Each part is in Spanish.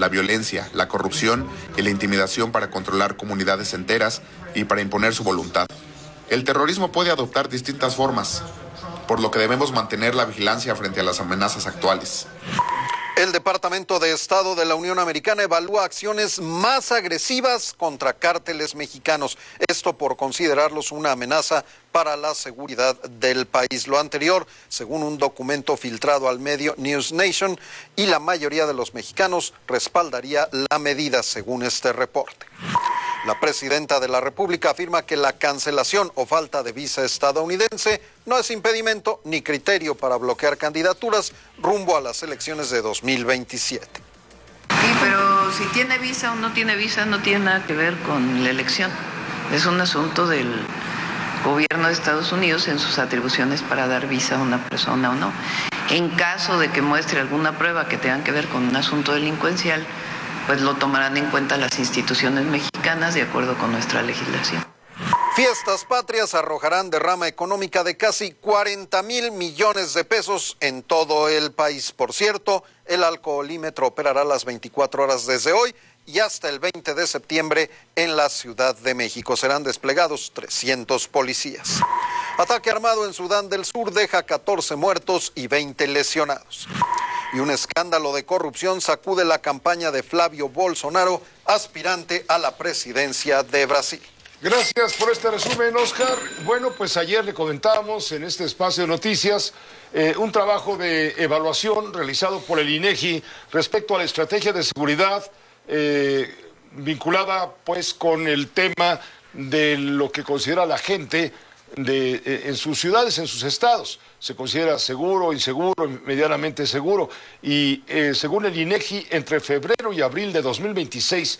la violencia, la corrupción y la intimidación para controlar comunidades enteras y para imponer su voluntad. El terrorismo puede adoptar distintas formas, por lo que debemos mantener la vigilancia frente a las amenazas actuales. El Departamento de Estado de la Unión Americana evalúa acciones más agresivas contra cárteles mexicanos, esto por considerarlos una amenaza para la seguridad del país. Lo anterior, según un documento filtrado al medio News Nation, y la mayoría de los mexicanos respaldaría la medida, según este reporte. La presidenta de la República afirma que la cancelación o falta de visa estadounidense no es impedimento ni criterio para bloquear candidaturas rumbo a las elecciones de 2027. Sí, pero si tiene visa o no tiene visa no tiene nada que ver con la elección. Es un asunto del gobierno de Estados Unidos en sus atribuciones para dar visa a una persona o no. En caso de que muestre alguna prueba que tenga que ver con un asunto delincuencial, pues lo tomarán en cuenta las instituciones mexicanas de acuerdo con nuestra legislación. Fiestas Patrias arrojarán derrama económica de casi 40,000 millones de pesos en todo el país. Por cierto, el alcoholímetro operará las 24 horas desde hoy y hasta el 20 de septiembre en la Ciudad de México. Serán desplegados 300 policías. Ataque armado en Sudán del Sur deja 14 muertos y 20 lesionados. Y un escándalo de corrupción sacude la campaña de Flavio Bolsonaro, aspirante a la presidencia de Brasil. Gracias por este resumen, Oscar. Bueno, pues ayer le comentábamos en este espacio de noticias un trabajo de evaluación realizado por el INEGI respecto a la estrategia de seguridad vinculada pues con el tema de lo que considera la gente en sus ciudades, en sus estados. Se considera seguro, inseguro, medianamente seguro. Y según el INEGI, entre febrero y abril de 2026,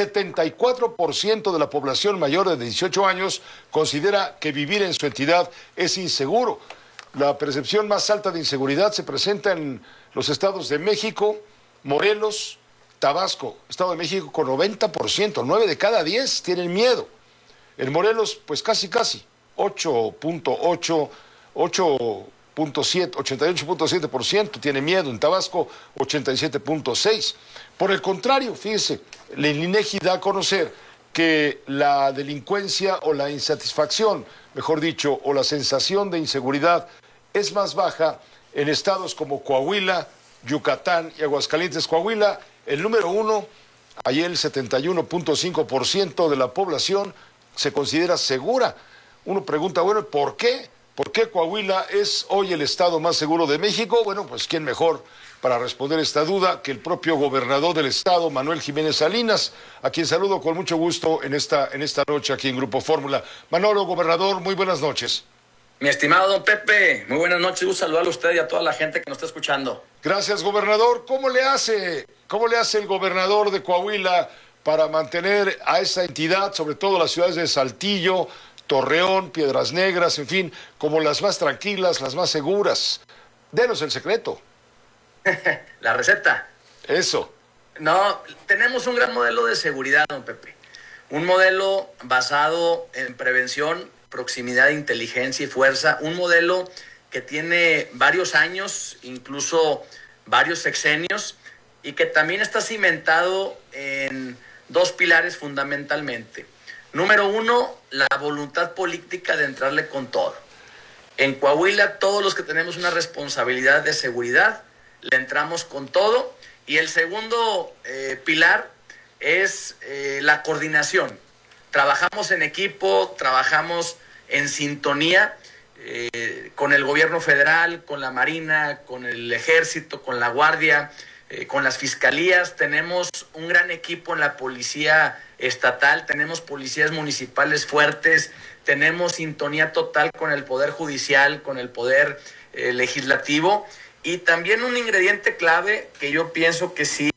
74% de la población mayor de 18 años considera que vivir en su entidad es inseguro. La percepción más alta de inseguridad se presenta en los estados de México, Morelos, Tabasco. Estado de México con 90%, 9 de cada 10 tienen miedo. En Morelos, pues casi, 88.7% tiene miedo. En Tabasco, 87.6%. Por el contrario, fíjese, el INEGI da a conocer que la delincuencia o la insatisfacción, mejor dicho, o la sensación de inseguridad es más baja en estados como Coahuila, Yucatán y Aguascalientes. Coahuila, el número 1, ahí el 71.5% de la población se considera segura. Uno pregunta, bueno, ¿por qué? ¿Por qué Coahuila es hoy el estado más seguro de México? Bueno, pues ¿quién mejor para responder esta duda que el propio gobernador del estado, Manuel Jiménez Salinas, a quien saludo con mucho gusto en esta noche aquí en Grupo Fórmula? Manolo, gobernador, muy buenas noches. Mi estimado don Pepe, muy buenas noches, gusto saludarlo a usted y a toda la gente que nos está escuchando. Gracias, gobernador. ¿Cómo le hace el gobernador de Coahuila para mantener a esa entidad, sobre todo las ciudades de Saltillo, Torreón, Piedras Negras, en fin, como las más tranquilas, las más seguras? Denos el secreto. La receta. Eso. No, tenemos un gran modelo de seguridad, don Pepe. Un modelo basado en prevención, proximidad, inteligencia y fuerza. Un modelo que tiene varios años, incluso varios sexenios, y que también está cimentado en dos pilares fundamentalmente. Número uno, la voluntad política de entrarle con todo. En Coahuila, todos los que tenemos una responsabilidad de seguridad, le entramos con todo. Y el segundo pilar es la coordinación. Trabajamos en equipo, trabajamos en sintonía con el gobierno federal, con la Marina, con el Ejército, con la Guardia, con las fiscalías. Tenemos un gran equipo en la policía estatal, tenemos policías municipales fuertes, tenemos sintonía total con el Poder Judicial, con el Poder Legislativo, y también un ingrediente clave que yo pienso que sí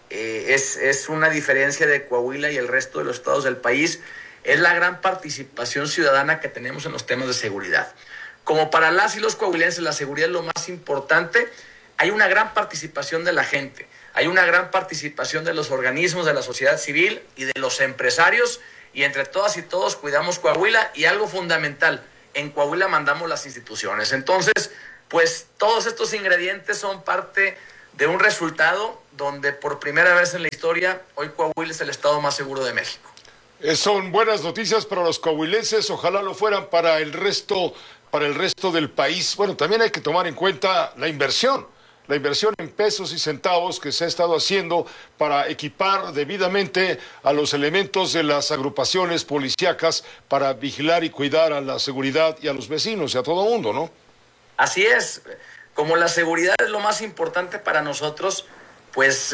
es una diferencia de Coahuila y el resto de los estados del país, es la gran participación ciudadana que tenemos en los temas de seguridad. Como para las y los coahuilenses la seguridad es lo más importante, hay una gran participación de la gente, hay una gran participación de los organismos de la sociedad civil y de los empresarios, y entre todas y todos cuidamos Coahuila, y algo fundamental, en Coahuila mandamos las instituciones. Entonces, pues todos estos ingredientes son parte de un resultado donde por primera vez en la historia hoy Coahuila es el estado más seguro de México. Son buenas noticias para los coahuilenses, ojalá lo fueran para el resto del país. Bueno, también hay que tomar en cuenta la inversión en pesos y centavos que se ha estado haciendo para equipar debidamente a los elementos de las agrupaciones policíacas para vigilar y cuidar a la seguridad y a los vecinos y a todo mundo, ¿no? Así es, como la seguridad es lo más importante para nosotros, pues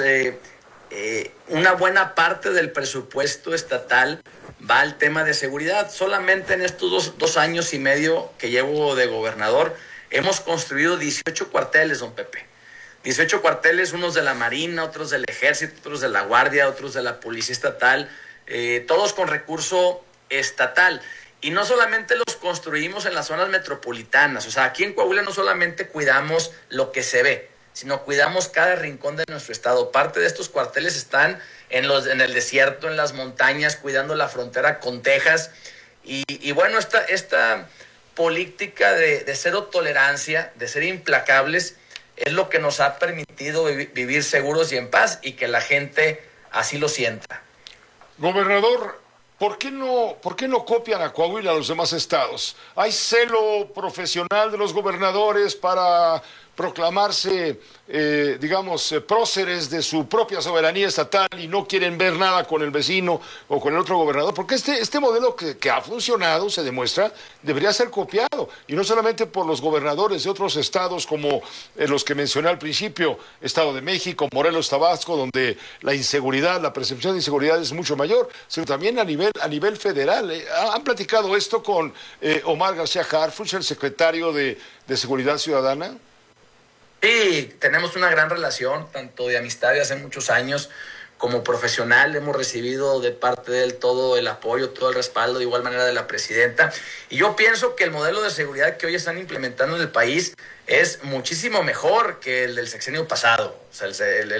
una buena parte del presupuesto estatal va al tema de seguridad. Solamente en estos dos años y medio que llevo de gobernador, hemos construido 18 cuarteles, don Pepe. 18 cuarteles, unos de la Marina, otros del Ejército, otros de la Guardia, otros de la Policía Estatal, todos con recurso estatal. Y no solamente los construimos en las zonas metropolitanas, o sea, aquí en Coahuila no solamente cuidamos lo que se ve, sino cuidamos cada rincón de nuestro estado. Parte de estos cuarteles están en el desierto, en las montañas, cuidando la frontera con Texas. Y bueno, esta política de cero tolerancia, de ser implacables, es lo que nos ha permitido vivir seguros y en paz y que la gente así lo sienta. Gobernador, ¿por qué no copian a Coahuila a los demás estados? ¿Hay celo profesional de los gobernadores para proclamarse, próceres de su propia soberanía estatal y no quieren ver nada con el vecino o con el otro gobernador? Porque este modelo que ha funcionado, se demuestra, debería ser copiado, y no solamente por los gobernadores de otros estados como los que mencioné al principio, Estado de México, Morelos, Tabasco, donde la inseguridad, la percepción de inseguridad es mucho mayor, sino también a nivel federal. ¿Han platicado esto con Omar García Harfuch, el secretario de Seguridad Ciudadana? Sí, tenemos una gran relación, tanto de amistad de hace muchos años como profesional. Hemos recibido de parte de él todo el apoyo, todo el respaldo, de igual manera de la presidenta. Y yo pienso que el modelo de seguridad que hoy están implementando en el país es muchísimo mejor que el del sexenio pasado. O sea,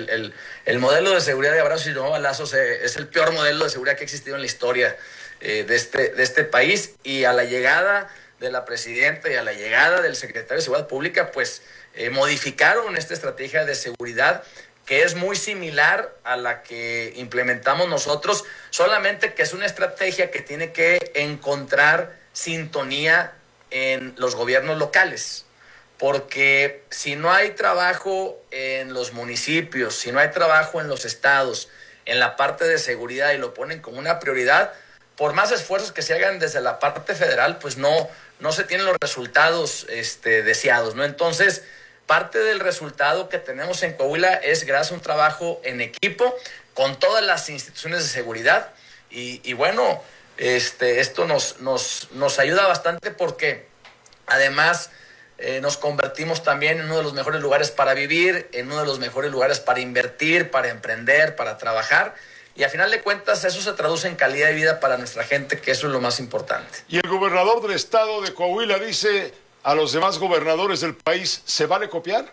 el modelo de seguridad de abrazos y no balazos es el peor modelo de seguridad que ha existido en la historia de este país. Y a la llegada de la presidenta y a la llegada del secretario de Seguridad Pública, pues modificaron esta estrategia de seguridad que es muy similar a la que implementamos nosotros, solamente que es una estrategia que tiene que encontrar sintonía en los gobiernos locales. Porque si no hay trabajo en los municipios, si no hay trabajo en los estados, en la parte de seguridad y lo ponen como una prioridad, por más esfuerzos que se hagan desde la parte federal, pues no se tienen los resultados deseados, ¿no? Entonces, parte del resultado que tenemos en Coahuila es gracias a un trabajo en equipo con todas las instituciones de seguridad y bueno, esto nos ayuda bastante porque además nos convertimos también en uno de los mejores lugares para vivir, en uno de los mejores lugares para invertir, para emprender, para trabajar. Y a final de cuentas eso se traduce en calidad de vida para nuestra gente, que eso es lo más importante. Y el gobernador del estado de Coahuila dice a los demás gobernadores del país, ¿se vale copiar?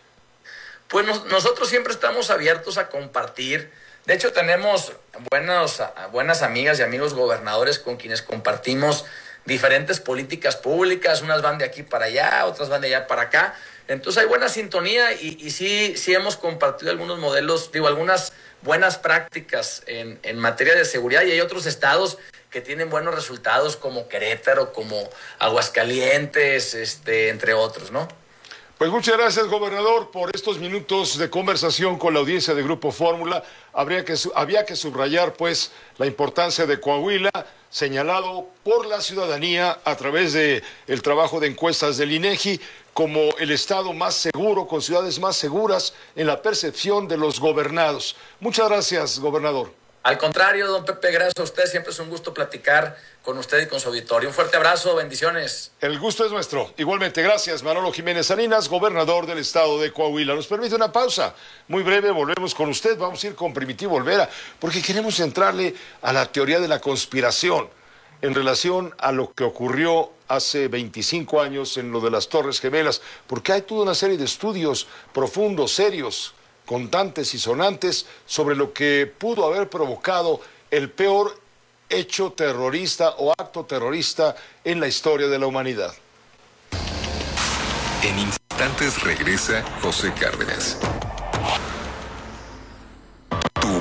Pues nosotros siempre estamos abiertos a compartir. De hecho, tenemos buenas amigas y amigos gobernadores con quienes compartimos diferentes políticas públicas. Unas van de aquí para allá, otras van de allá para acá. Entonces hay buena sintonía y sí hemos compartido algunos modelos, algunas buenas prácticas en materia de seguridad, y hay otros estados que tienen buenos resultados como Querétaro, como Aguascalientes, entre otros, ¿no? Pues muchas gracias, gobernador, por estos minutos de conversación con la audiencia de Grupo Fórmula. Había que subrayar, pues, la importancia de Coahuila, señalado por la ciudadanía a través de el trabajo de encuestas del INEGI, como el estado más seguro, con ciudades más seguras en la percepción de los gobernados. Muchas gracias, gobernador. Al contrario, don Pepe, gracias a usted. Siempre es un gusto platicar con usted y con su auditorio. Un fuerte abrazo, bendiciones. El gusto es nuestro. Igualmente, gracias, Manolo Jiménez Salinas, gobernador del estado de Coahuila. Nos permite una pausa muy breve, volvemos con usted. Vamos a ir con Primitivo Olvera, porque queremos entrarle a la teoría de la conspiración en relación a lo que ocurrió hace 25 años en lo de las Torres Gemelas, porque hay toda una serie de estudios profundos, serios, contantes y sonantes sobre lo que pudo haber provocado el peor hecho terrorista o acto terrorista en la historia de la humanidad. En instantes regresa José Cárdenas.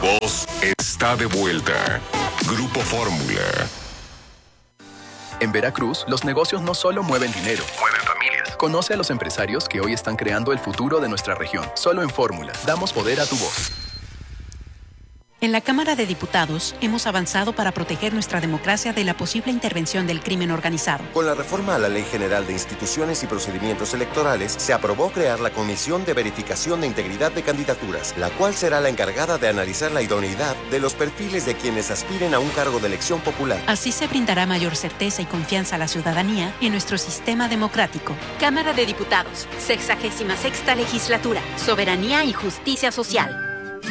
voz está de vuelta. Grupo Fórmula. En Veracruz, los negocios no solo mueven dinero, mueven familias. Conoce a los empresarios que hoy están creando el futuro de nuestra región. Solo en Fórmula, damos poder a tu voz. En la Cámara de Diputados hemos avanzado para proteger nuestra democracia de la posible intervención del crimen organizado. Con la reforma a la Ley General de Instituciones y Procedimientos Electorales, se aprobó crear la Comisión de Verificación de Integridad de Candidaturas, la cual será la encargada de analizar la idoneidad de los perfiles de quienes aspiren a un cargo de elección popular. Así se brindará mayor certeza y confianza a la ciudadanía en nuestro sistema democrático. Cámara de Diputados, 66ª Legislatura, Soberanía y Justicia Social.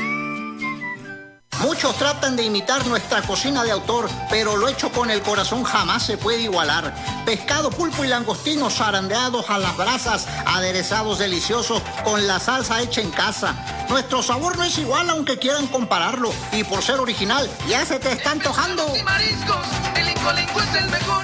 Muchos tratan de imitar nuestra cocina de autor, pero lo hecho con el corazón jamás se puede igualar. Pescado, pulpo y langostinos zarandeados a las brasas, aderezados deliciosos con la salsa hecha en casa. Nuestro sabor no es igual aunque quieran compararlo, y por ser original ya se te está antojando. Y mariscos, el Incolinco es el mejor.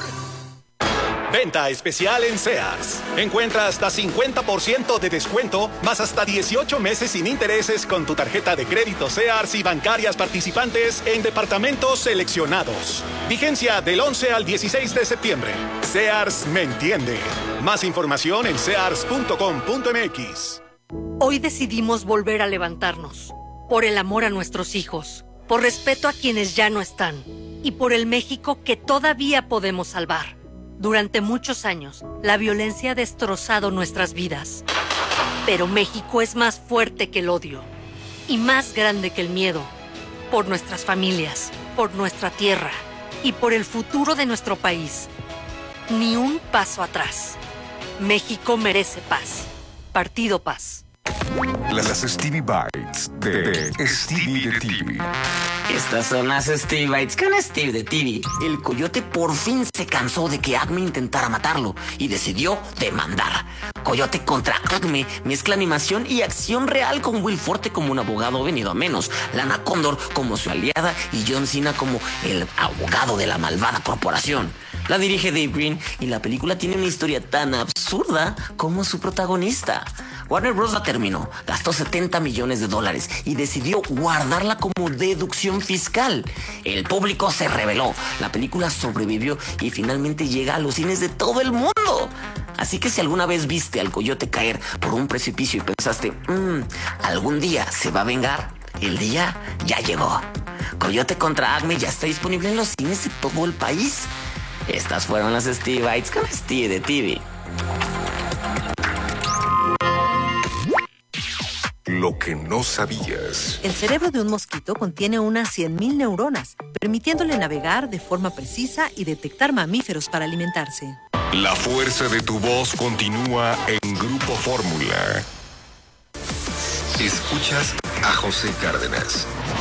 Venta especial en Sears. Encuentra hasta 50% de descuento, más hasta 18 meses sin intereses con tu tarjeta de crédito Sears y bancarias participantes en departamentos seleccionados. Vigencia del 11 al 16 de septiembre. Sears me entiende. Más información en sears.com.mx. Hoy decidimos volver a levantarnos. Por el amor a nuestros hijos, por respeto a quienes ya no están y por el México que todavía podemos salvar. Durante muchos años, la violencia ha destrozado nuestras vidas. Pero México es más fuerte que el odio y más grande que el miedo. Por nuestras familias, por nuestra tierra y por el futuro de nuestro país. Ni un paso atrás. México merece paz. Partido Paz. Las Stevie Bites de Stevie de TV. Estas son las Stevie Bites con Steve de TV. El coyote por fin se cansó de que Acme intentara matarlo y decidió demandar. Coyote contra Acme mezcla animación y acción real con Will Forte como un abogado venido a menos, Lana Condor como su aliada y John Cena como el abogado de la malvada corporación. La dirige Dave Green y la película tiene una historia tan absurda como su protagonista. Warner Bros. La terminó, gastó $70 millones y decidió guardarla como deducción fiscal. El público se rebeló, la película sobrevivió y finalmente llega a los cines de todo el mundo. Así que si alguna vez viste al coyote caer por un precipicio y pensaste, algún día se va a vengar, el día ya llegó. Coyote contra Acme ya está disponible en los cines de todo el país. Estas fueron las Stevie Bites con Steve de TV. Lo que no sabías. El cerebro de un mosquito contiene unas 100.000 neuronas, permitiéndole navegar de forma precisa y detectar mamíferos para alimentarse. La fuerza de tu voz continúa en Grupo Fórmula. Escuchas a José Cárdenas.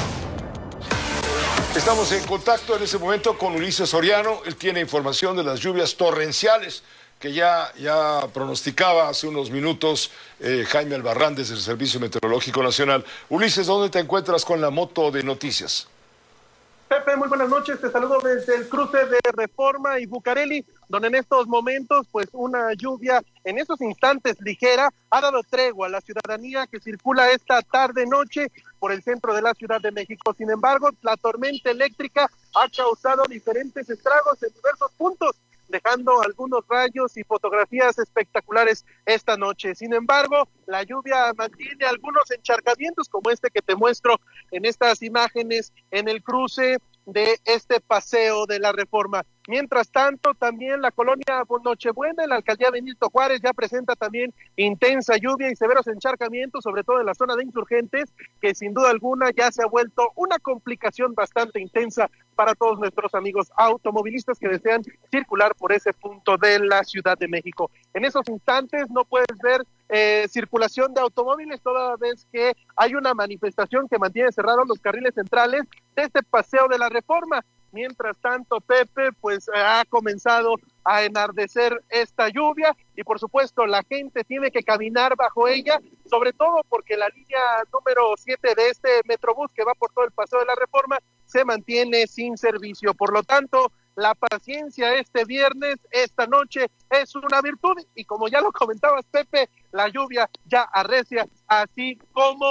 Estamos en contacto en este momento con Ulises Soriano. Él tiene información de las lluvias torrenciales que ya pronosticaba hace unos minutos Jaime Albarrán desde el Servicio Meteorológico Nacional. Ulises, ¿dónde te encuentras con la moto de noticias? Pepe, muy buenas noches, te saludo desde el cruce de Reforma y Bucareli, donde en estos momentos, pues una lluvia en estos instantes ligera ha dado tregua a la ciudadanía que circula esta tarde-noche por el centro de la Ciudad de México. Sin embargo, la tormenta eléctrica ha causado diferentes estragos en diversos puntos, dejando algunos rayos y fotografías espectaculares esta noche. Sin embargo, la lluvia mantiene algunos encharcamientos como este que te muestro en estas imágenes en el cruce de este paseo de la Reforma. Mientras tanto, también la colonia Nochebuena, en la alcaldía Benito Juárez, ya presenta también intensa lluvia y severos encharcamientos, sobre todo en la zona de Insurgentes, que sin duda alguna ya se ha vuelto una complicación bastante intensa para todos nuestros amigos automovilistas que desean circular por ese punto de la Ciudad de México. En esos instantes no puedes ver circulación de automóviles, toda vez que hay una manifestación que mantiene cerrados los carriles centrales de este paseo de la Reforma. Mientras tanto, Pepe, pues ha comenzado a enardecer esta lluvia y por supuesto la gente tiene que caminar bajo ella, sobre todo porque la línea número 7 de este Metrobús que va por todo el paseo de la Reforma se mantiene sin servicio. Por lo tanto, la paciencia este viernes, esta noche, es una virtud y como ya lo comentabas, Pepe, la lluvia ya arrecia, así como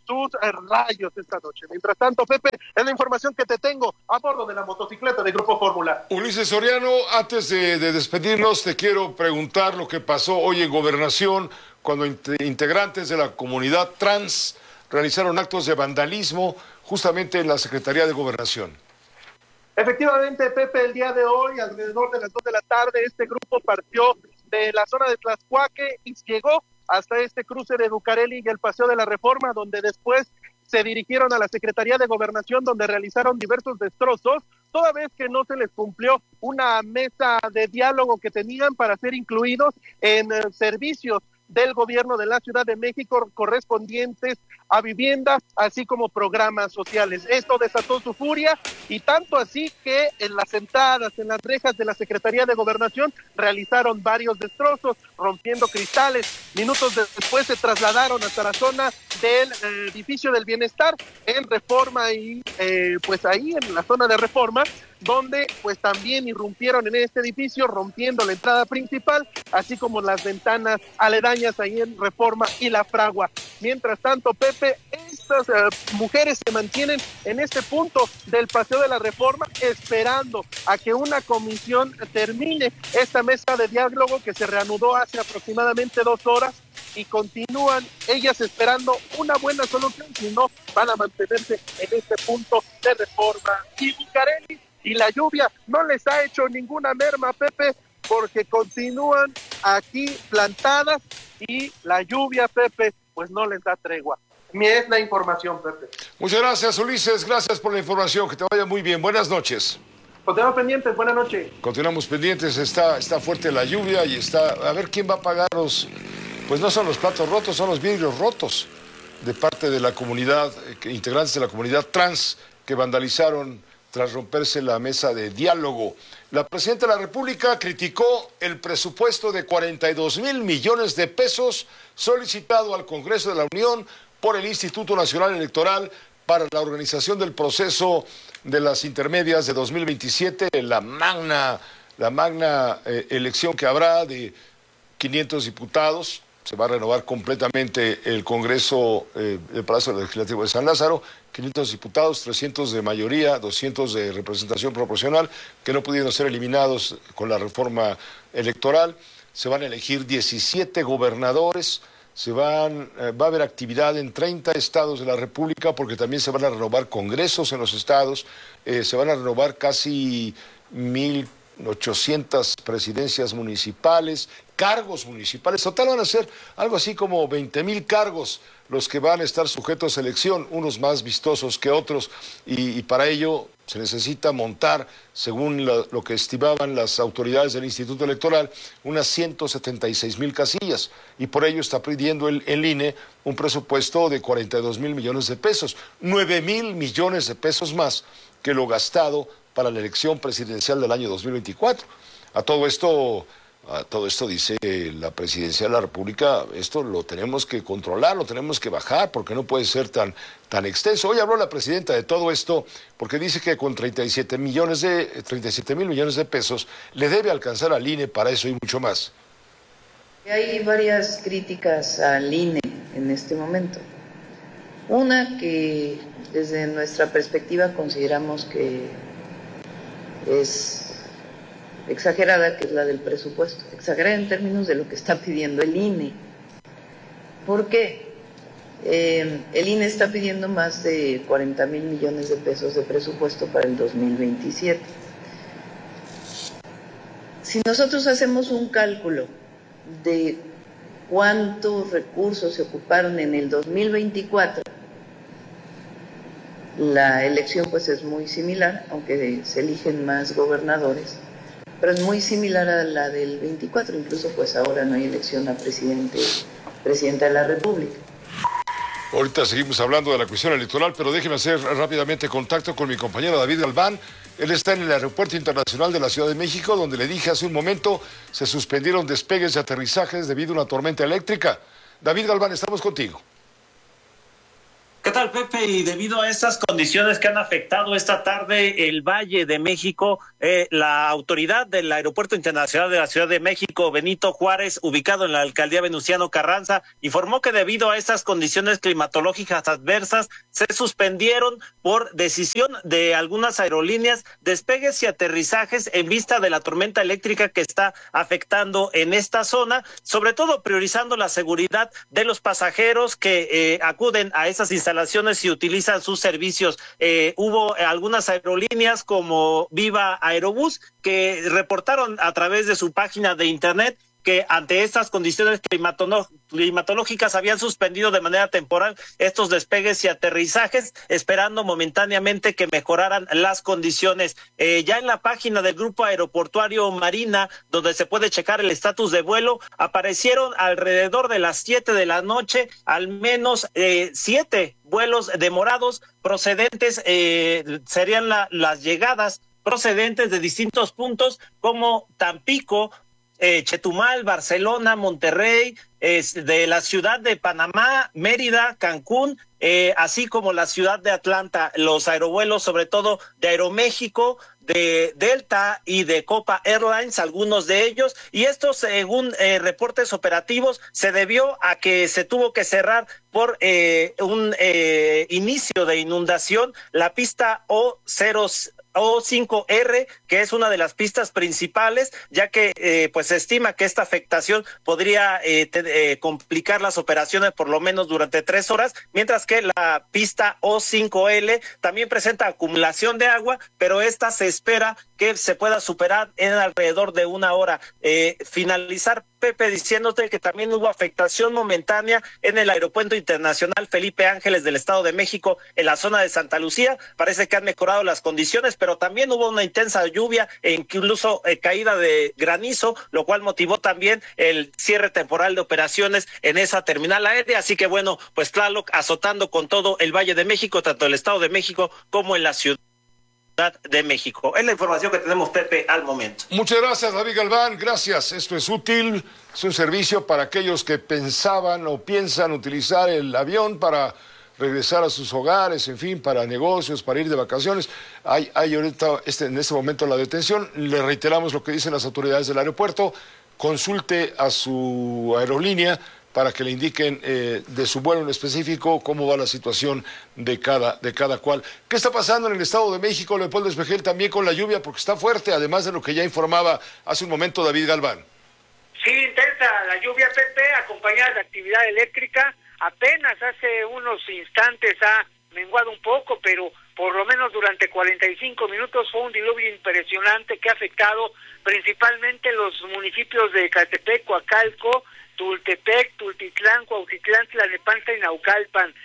sus rayos esta noche. Mientras tanto, Pepe, es la información que te tengo a bordo de la motocicleta de Grupo Fórmula. Ulises Soriano, antes de despedirnos, te quiero preguntar lo que pasó hoy en Gobernación, cuando integrantes de la comunidad trans realizaron actos de vandalismo justamente en la Secretaría de Gobernación. Efectivamente, Pepe, el día de hoy, alrededor de las 2 de la tarde, este grupo partió de la zona de Tlaxcuaque y llegó hasta este cruce de Bucareli y el Paseo de la Reforma, donde después se dirigieron a la Secretaría de Gobernación, donde realizaron diversos destrozos, toda vez que no se les cumplió una mesa de diálogo que tenían para ser incluidos en servicios del gobierno de la Ciudad de México correspondientes a vivienda, así como programas sociales. Esto desató su furia y tanto así que en las entradas, en las rejas de la Secretaría de Gobernación realizaron varios destrozos, rompiendo cristales. Minutos después se trasladaron hasta la zona del edificio del Bienestar en Reforma y pues ahí en la zona de Reforma, donde pues también irrumpieron en este edificio, rompiendo la entrada principal, así como las ventanas aledañas ahí en Reforma y La Fragua. Mientras tanto, Pepe, estas mujeres se mantienen en este punto del Paseo de la Reforma, esperando a que una comisión termine esta mesa de diálogo que se reanudó hace aproximadamente 2 horas, y continúan ellas esperando una buena solución, si no van a mantenerse en este punto de Reforma y Bucareli. Y la lluvia no les ha hecho ninguna merma, Pepe, porque continúan aquí plantadas y la lluvia, Pepe, pues no les da tregua. Es la información, Pepe. Muchas gracias, Ulises. Gracias por la información. Que te vaya muy bien. Buenas noches. Continuamos pendientes. Buenas noches. Continuamos pendientes. Está fuerte la lluvia y está... A ver quién va a pagar los... Pues no son los platos rotos, son los vidrios rotos de parte de la comunidad, integrantes de la comunidad trans que vandalizaron tras romperse la mesa de diálogo. La presidenta de la República criticó el presupuesto de 42,000 millones de pesos solicitado al Congreso de la Unión por el Instituto Nacional Electoral para la organización del proceso de las intermedias de 2027, la magna elección que habrá de 500 diputados. Se va a renovar completamente el Congreso del Palacio Legislativo de San Lázaro, 500 diputados, 300 de mayoría, 200 de representación proporcional, que no pudieron ser eliminados con la reforma electoral. Se van a elegir 17 gobernadores, va a haber actividad en 30 estados de la República, porque también se van a renovar congresos en los estados, se van a renovar casi 1,800 presidencias municipales, cargos municipales. Total van a ser algo así como 20,000 cargos los que van a estar sujetos a elección, unos más vistosos que otros, y para ello se necesita montar, según lo que estimaban las autoridades del Instituto Electoral, unas 176,000 casillas, y por ello está pidiendo el INE un presupuesto de 42,000 millones de pesos, 9,000 millones de pesos más que lo gastado para la elección presidencial del año 2024. A todo esto dice la Presidencia de la República, esto lo tenemos que controlar, lo tenemos que bajar, porque no puede ser tan extenso. Hoy habló la presidenta de todo esto, porque dice que con 37 mil millones de pesos le debe alcanzar al INE para eso y mucho más. Hay varias críticas al INE en este momento. Una que desde nuestra perspectiva consideramos que es exagerada, que es la del presupuesto, exagerada en términos de lo que está pidiendo el INE. ¿Por qué? El INE está pidiendo más de 40,000 millones de pesos de presupuesto para el 2027. Si nosotros hacemos un cálculo de cuántos recursos se ocuparon en el 2024, la elección pues es muy similar, aunque se eligen más gobernadores, pero es muy similar a la del 24, incluso pues ahora no hay elección a presidenta de la República. Ahorita seguimos hablando de la cuestión electoral, pero déjeme hacer rápidamente contacto con mi compañero David Galván. Él está en el Aeropuerto Internacional de la Ciudad de México, donde le dije hace un momento se suspendieron despegues y aterrizajes debido a una tormenta eléctrica. David Galván, estamos contigo. ¿Qué tal, Pepe? Y debido a estas condiciones que han afectado esta tarde el Valle de México, la autoridad del Aeropuerto Internacional de la Ciudad de México, Benito Juárez, ubicado en la alcaldía Venustiano Carranza, informó que debido a estas condiciones climatológicas adversas, se suspendieron por decisión de algunas aerolíneas despegues y aterrizajes en vista de la tormenta eléctrica que está afectando en esta zona, sobre todo priorizando la seguridad de los pasajeros que acuden a esas instalaciones y utilizan sus servicios. Hubo algunas aerolíneas como Viva Aerobús que reportaron a través de su página de internet que ante estas condiciones climatológicas habían suspendido de manera temporal estos despegues y aterrizajes, esperando momentáneamente que mejoraran las condiciones. Ya en la página del Grupo Aeroportuario Marina, donde se puede checar el estatus de vuelo, aparecieron alrededor de las 7 de la noche al menos 7 vuelos demorados procedentes, serían las llegadas procedentes de distintos puntos como Tampico, Chetumal, Barcelona, Monterrey, de la ciudad de Panamá, Mérida, Cancún, así como la ciudad de Atlanta. Los aerovuelos, sobre todo de Aeroméxico, de Delta y de Copa Airlines, algunos de ellos, y esto, según reportes operativos, se debió a que se tuvo que cerrar por un inicio de inundación la pista O5R, que es una de las pistas principales, ya que pues se estima que esta afectación podría complicar las operaciones por lo menos durante 3 horas, mientras que la pista O5L también presenta acumulación de agua, pero esta se espera que se pueda superar en alrededor de 1 hora. Finalizar, Pepe, diciéndote que también hubo afectación momentánea en el Aeropuerto Internacional Felipe Ángeles del Estado de México, en la zona de Santa Lucía. Parece que han mejorado las condiciones, pero también hubo una intensa lluvia e incluso caída de granizo, lo cual motivó también el cierre temporal de operaciones en esa terminal aérea. Así que bueno, pues Tlaloc azotando con todo el Valle de México, tanto el Estado de México como en la Ciudad de México. Es la información que tenemos, Pepe, al momento. Muchas gracias, David Galván, gracias. Esto es útil, es un servicio para aquellos que pensaban o piensan utilizar el avión para regresar a sus hogares, en fin, para negocios, para ir de vacaciones. Hay ahorita, en este momento, la detención. Le reiteramos lo que dicen las autoridades del aeropuerto. Consulte a su aerolínea para que le indiquen de su vuelo en específico cómo va la situación de cada cual. ¿Qué está pasando en el Estado de México, Leopoldo Espejel, también con la lluvia? Porque está fuerte, además de lo que ya informaba hace un momento David Galván. Sí, intensa la lluvia, Pepe, acompañada de actividad eléctrica. Apenas hace unos instantes ha menguado un poco, pero por lo menos durante 45 minutos fue un diluvio impresionante que ha afectado principalmente los municipios de Ecatepec, Coacalco, Tultepec, Tultitlán, Cuautitlán, Tlalnepantla y Naucalpan.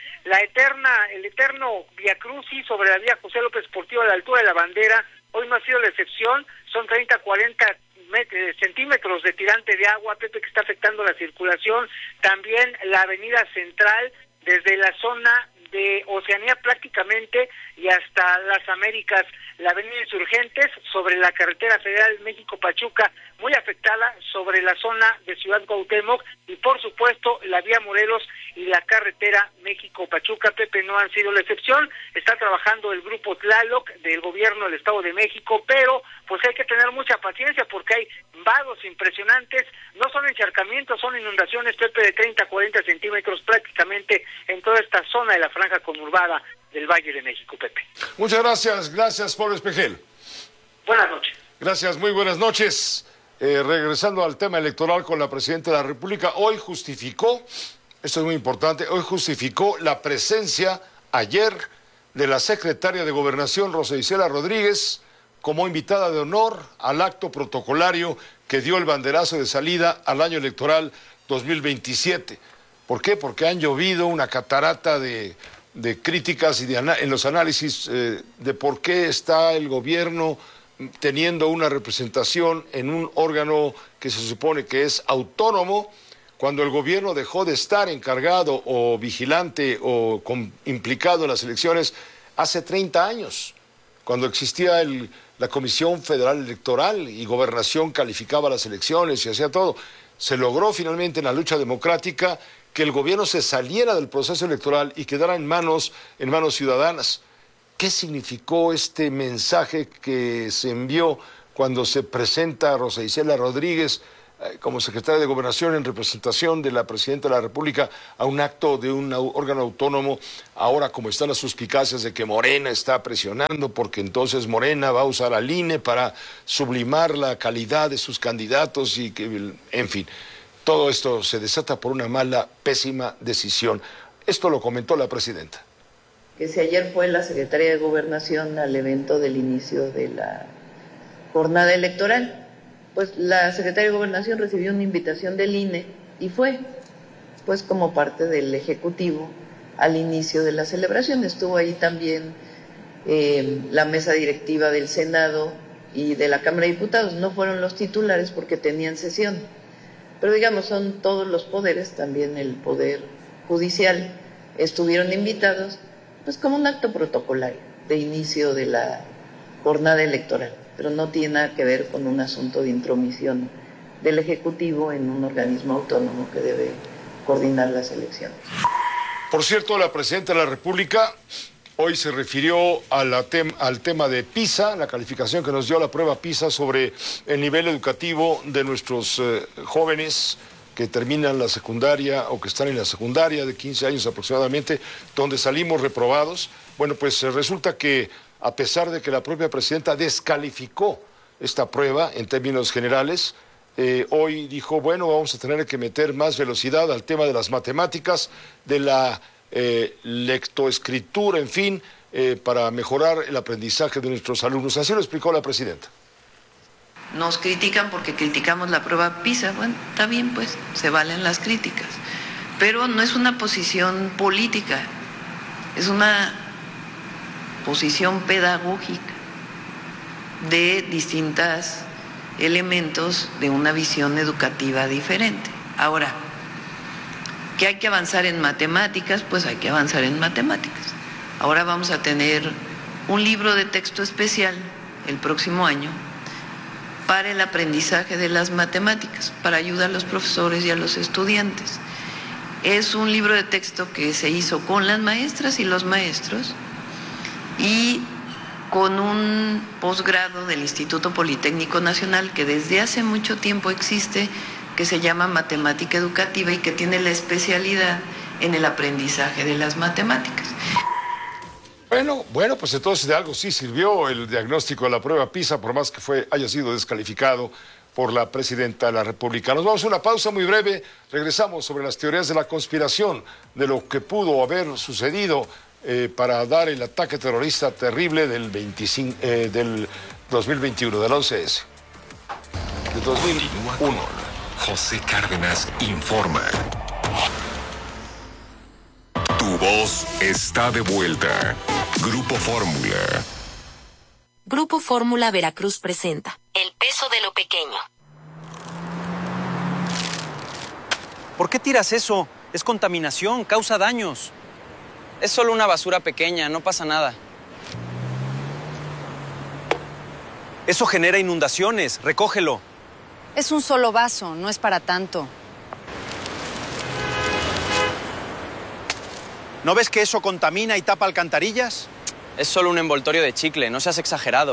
El eterno viacrucis sobre la vía José López Portillo a la altura de la bandera, hoy no ha sido la excepción, son 30-40 centímetros de tirante de agua, Pepe, que está afectando la circulación. También la avenida central, desde la zona de Oceanía prácticamente y hasta las Américas, la avenida Insurgentes sobre la carretera federal México-Pachuca, muy afectada, sobre la zona de Ciudad Cuauhtémoc, y por supuesto la vía Morelos y la carretera México-Pachuca, Pepe, no han sido la excepción. Está trabajando el grupo Tlaloc del gobierno del Estado de México, pero pues hay que tener mucha paciencia porque hay vados impresionantes, no son encharcamientos, son inundaciones, Pepe, de 30-40 centímetros prácticamente en toda esta zona de la franja conurbada del Valle de México, Pepe. Muchas gracias, Pablo Espejel. Buenas noches. Gracias, muy buenas noches. Regresando al tema electoral con la Presidenta de la República, hoy justificó, esto es muy importante, hoy justificó la presencia ayer de la secretaria de Gobernación, Rosa Isela Rodríguez, como invitada de honor al acto protocolario que dio el banderazo de salida al año electoral 2027. ¿Por qué? Porque han llovido una catarata de críticas y en los análisis de por qué está el gobierno teniendo una representación en un órgano que se supone que es autónomo, cuando el gobierno dejó de estar encargado o vigilante o implicado en las elecciones hace 30 años, cuando existía la Comisión Federal Electoral y Gobernación calificaba las elecciones y hacía todo. Se logró finalmente en la lucha democrática que el gobierno se saliera del proceso electoral y quedara en manos ciudadanas. ¿Qué significó este mensaje que se envió cuando se presenta a Rosa Isela Rodríguez como secretaria de Gobernación en representación de la Presidenta de la República a un acto de un órgano autónomo, ahora como están las suspicacias de que Morena está presionando porque entonces Morena va a usar al INE para sublimar la calidad de sus candidatos y que, en fin, todo esto se desata por una mala, pésima decisión? Esto lo comentó la Presidenta. Que si ayer fue la Secretaría de Gobernación al evento del inicio de la jornada electoral, pues la Secretaría de Gobernación recibió una invitación del INE y fue, pues como parte del Ejecutivo, al inicio de la celebración. Estuvo ahí también la mesa directiva del Senado y de la Cámara de Diputados. No fueron los titulares porque tenían sesión, pero digamos, son todos los poderes, también el Poder Judicial, estuvieron invitados, pues como un acto protocolario de inicio de la jornada electoral, pero no tiene nada que ver con un asunto de intromisión del Ejecutivo en un organismo autónomo que debe coordinar las elecciones. Por cierto, la Presidenta de la República hoy se refirió al tema de PISA, la calificación que nos dio la prueba PISA sobre el nivel educativo de nuestros jóvenes que terminan la secundaria o que están en la secundaria de 15 años aproximadamente, donde salimos reprobados. Bueno, pues resulta que a pesar de que la propia Presidenta descalificó esta prueba en términos generales, hoy dijo, bueno, vamos a tener que meter más velocidad al tema de las matemáticas, de la lectoescritura, en fin, para mejorar el aprendizaje de nuestros alumnos. Así lo explicó la Presidenta. Nos critican porque criticamos la prueba PISA. Bueno, está bien, pues, se valen las críticas. Pero no es una posición política, es una posición pedagógica de distintos elementos de una visión educativa diferente. Ahora, ¿que hay que avanzar en matemáticas? Pues hay que avanzar en matemáticas. Ahora vamos a tener un libro de texto especial el próximo año para el aprendizaje de las matemáticas, para ayudar a los profesores y a los estudiantes. Es un libro de texto que se hizo con las maestras y los maestros y con un posgrado del Instituto Politécnico Nacional que desde hace mucho tiempo existe, que se llama Matemática Educativa y que tiene la especialidad en el aprendizaje de las matemáticas. Bueno, pues entonces de algo sí sirvió el diagnóstico de la prueba PISA, por más que haya sido descalificado por la Presidenta de la República. Nos vamos a una pausa muy breve, regresamos sobre las teorías de la conspiración, de lo que pudo haber sucedido para dar el ataque terrorista terrible del 2021, del 11S. De 2001. José Cárdenas informa. Tu voz está de vuelta. Grupo Fórmula. Grupo Fórmula Veracruz presenta El peso de lo pequeño. ¿Por qué tiras eso? Es contaminación, causa daños. Es solo una basura pequeña, no pasa nada. Eso genera inundaciones, recógelo. Es un solo vaso, no es para tanto. ¿No ves que eso contamina y tapa alcantarillas? Es solo un envoltorio de chicle, no seas exagerado.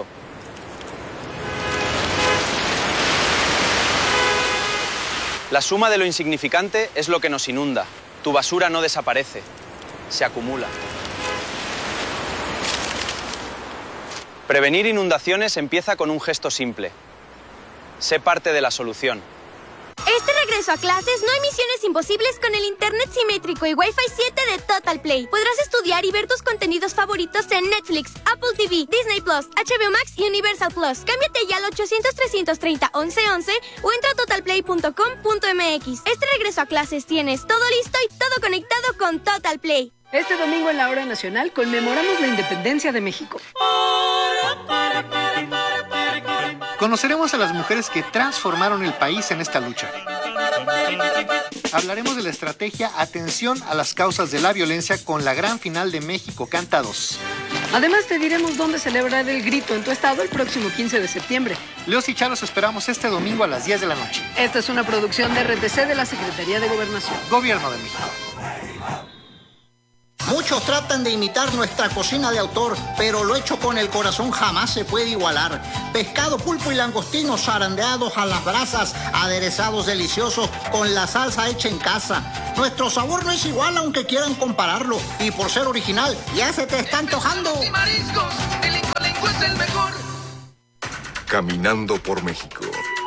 La suma de lo insignificante es lo que nos inunda. Tu basura no desaparece, se acumula. Prevenir inundaciones empieza con un gesto simple. Sé parte de la solución. Este regreso a clases no hay misiones imposibles con el internet simétrico y Wi-Fi 7 de Total Play. Podrás estudiar y ver tus contenidos favoritos en Netflix, Apple TV, Disney Plus, HBO Max y Universal Plus. Cámbiate ya al 800-330-1111 o entra a totalplay.com.mx. Este regreso a clases tienes todo listo y todo conectado con Total Play. Este domingo en la Hora Nacional conmemoramos la independencia de México. Conoceremos a las mujeres que transformaron el país en esta lucha. Hablaremos de la estrategia Atención a las causas de la violencia con la gran final de México Canta 2. Además, te diremos dónde celebrar el grito en tu estado el próximo 15 de septiembre. Leos y Chalos esperamos este domingo a las 10 de la noche. Esta es una producción de RTC de la Secretaría de Gobernación. Gobierno de México. Muchos tratan de imitar nuestra cocina de autor, pero lo hecho con el corazón jamás se puede igualar. Pescado, pulpo y langostinos zarandeados a las brasas, aderezados deliciosos con la salsa hecha en casa. Nuestro sabor no es igual aunque quieran compararlo, y por ser original ya se te está antojando. Y mariscos, el Incolenco es el mejor. Caminando por México.